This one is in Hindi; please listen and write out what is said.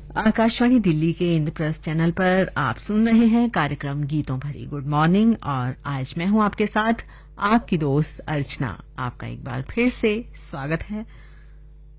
आकाशवाणी दिल्ली के इंद्रप्रस्थ चैनल पर आप सुन रहे हैं कार्यक्रम गीतों भरी गुड मॉर्निंग और आज मैं हूं आपके साथ आपकी दोस्त अर्चना। आपका एक बार फिर से स्वागत है